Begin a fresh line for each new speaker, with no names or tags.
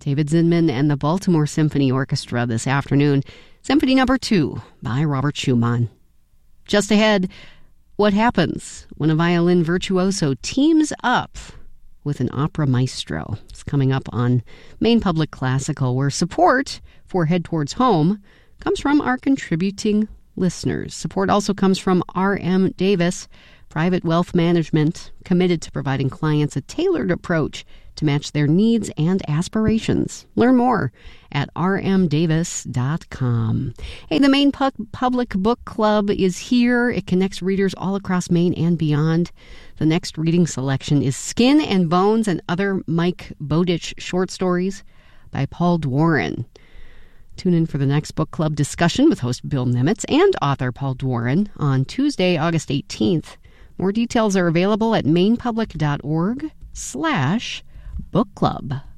David Zinman and the Baltimore Symphony Orchestra this afternoon. Symphony No. 2 by Robert Schumann. Just ahead, what happens when a violin virtuoso teams up with an opera maestro? It's coming up on Maine Public Classical, where support for Head Towards Home comes from our contributing listeners. Support also comes from R.M. Davis, private wealth management, committed to providing clients a tailored approach to match their needs and aspirations. Learn more at rmdavis.com. Hey, the Maine Public Book Club is here. It connects readers all across Maine and beyond. The next reading selection is Skin and Bones and Other Mike Bowditch Short Stories by Paul Dworin. Tune in for the next book club discussion with host Bill Nemitz and author Paul Dworin on Tuesday, August 18th. More details are available at mainepublic.org/book club.